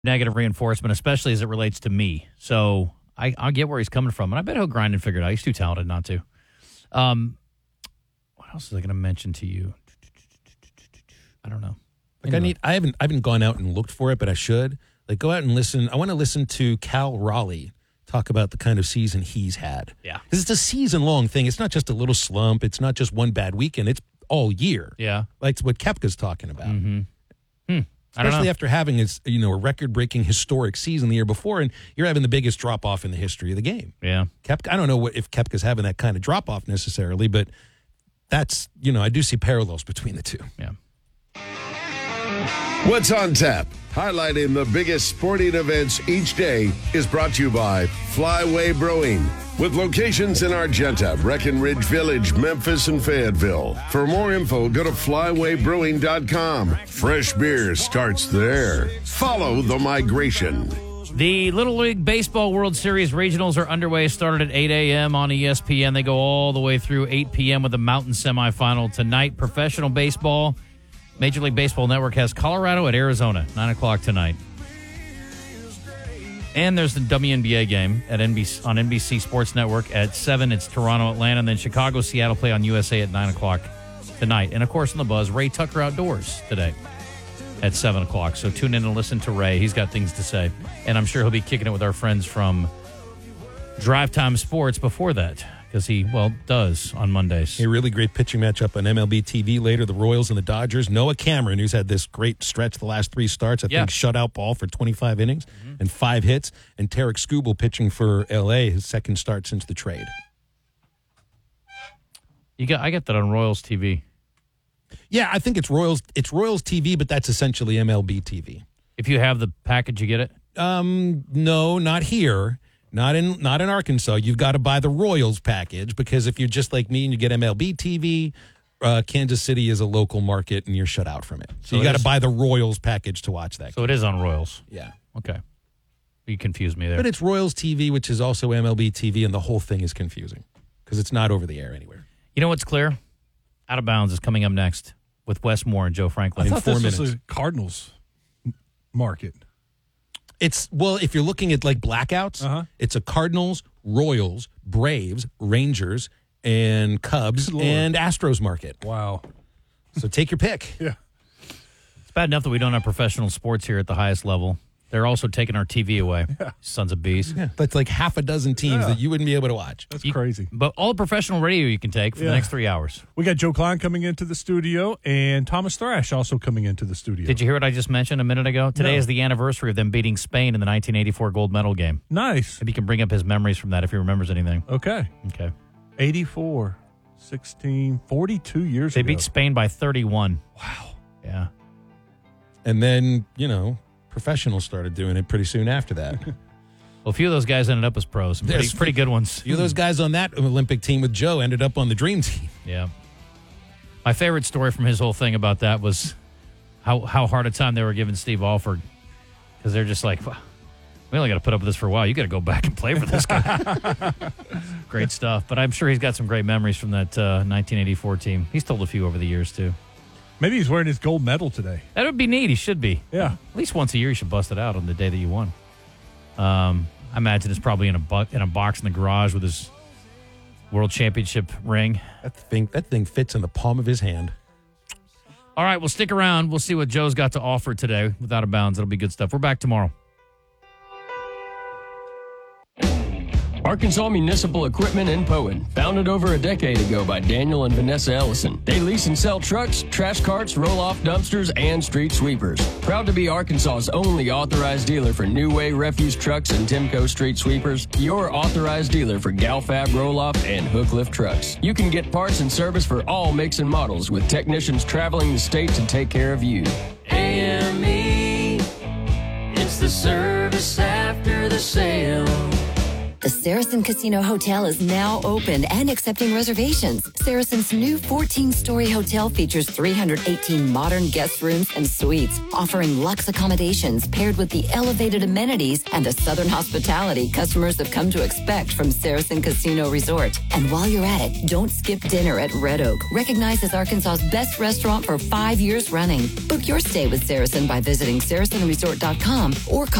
negative reinforcement, especially as it relates to me. So I get where he's coming from, and I bet he'll grind and figure it out. He's too talented not to. What else was I going to mention to you? I don't know. Like Anyway. I haven't gone out and looked for it, but I should. Like, go out and listen. I want to listen to Cal Raleigh talk about the kind of season he's had. Yeah. Because it's a season-long thing. It's not just a little slump. It's not just one bad weekend. It's all year. Yeah. Like what Koepka's talking about. Mm-hmm. I don't Especially know. after having a record-breaking historic season the year before, and you're having the biggest drop-off in the history of the game. Yeah. Koepka, I don't know if Koepka's having that kind of drop-off necessarily, but that's, I do see parallels between the two. Yeah. What's on tap? Highlighting the biggest sporting events each day is brought to you by Flyway Brewing. With locations in Argenta, Breckenridge Village, Memphis, and Fayetteville. For more info, go to flywaybrewing.com. Fresh beer starts there. Follow the migration. The Little League Baseball World Series regionals are underway. Started at 8 a.m. on ESPN. They go all the way through 8 p.m. with the Mountain semifinal tonight. Professional baseball, Major League Baseball Network has Colorado at Arizona, 9 o'clock tonight. And there's the WNBA game at on NBC Sports Network at 7. It's Toronto, Atlanta, and then Chicago, Seattle play on USA at 9 o'clock tonight. And, of course, on the Buzz, Ray Tucker Outdoors today at 7 o'clock. So tune in and listen to Ray. He's got things to say. And I'm sure he'll be kicking it with our friends from Drive Time Sports before that, because he, does on Mondays. A really great pitching matchup on MLB TV later, the Royals and the Dodgers. Noah Cameron, who's had this great stretch the last 3 starts, I think shutout ball for 25 innings and 5 hits. And Tarek Skubal pitching for L.A., his second start since the trade. I get that on Royals TV. Yeah, I think it's Royals TV, but that's essentially MLB TV. If you have the package, you get it? No, not here. Not in Arkansas. You've got to buy the Royals package, because if you're just like me and you get MLB TV, Kansas City is a local market and you're shut out from it. So you got to buy the Royals package to watch that. So it is on Royals. Yeah. Okay. You confused me there. But it's Royals TV, which is also MLB TV, and the whole thing is confusing because it's not over the air anywhere. You know what's clear? Out of Bounds is coming up next with Wes Moore and Joe Franklin. I in thought 4 this minutes. was a Cardinals market. If you're looking at like blackouts, it's a Cardinals, Royals, Braves, Rangers, and Cubs and Astros market. Wow. So take your pick. Yeah. It's bad enough that we don't have professional sports here at the highest level. They're also taking our TV away. Yeah. Sons of bees. Yeah. That's like half a dozen teams that you wouldn't be able to watch. That's crazy. But all the professional radio you can take for the next 3 hours. We got Joe Klein coming into the studio and Thomas Thrash also coming into the studio. Did you hear what I just mentioned a minute ago? Today is the anniversary of them beating Spain in the 1984 gold medal game. Nice. Maybe you can bring up his memories from that if he remembers anything. Okay. 84, 16, 42 years They ago. beat Spain by 31. Wow. Yeah. And then, professionals started doing it pretty soon after that. Well, a few of those guys ended up as pros. Some pretty good ones. A few of those guys on that Olympic team with Joe ended up on the Dream Team. Yeah. My favorite story from his whole thing about that was how hard a time they were giving Steve Alford, because they're just like, well, we only got to put up with this for a while. You got to go back and play for this guy. Great stuff. But I'm sure he's got some great memories from that 1984 team. He's told a few over the years, too. Maybe he's wearing his gold medal today. That would be neat. He should be. Yeah. At least once a year, you should bust it out on the day that you won. I imagine it's probably in a box in the garage with his World Championship ring. That thing fits in the palm of his hand. All right, well, stick around. We'll see what Joe's got to offer today with Out of Bounds. It'll be good stuff. We're back tomorrow. Arkansas Municipal Equipment in Poen, founded over a decade ago by Daniel and Vanessa Ellison. They lease and sell trucks, trash carts, roll-off dumpsters, and street sweepers. Proud to be Arkansas's only authorized dealer for New Way refuse trucks and Timco street sweepers. Your authorized dealer for Galfab roll-off and hook lift trucks. You can get parts and service for all makes and models with technicians traveling the state to take care of you. AME, it's the service after the sale. The Saracen Casino Hotel is now open and accepting reservations. Saracen's new 14-story hotel features 318 modern guest rooms and suites, offering luxe accommodations paired with the elevated amenities and the Southern hospitality customers have come to expect from Saracen Casino Resort. And while you're at it, don't skip dinner at Red Oak, recognized as Arkansas's best restaurant for 5 years running. Book your stay with Saracen by visiting SaracenResort.com or call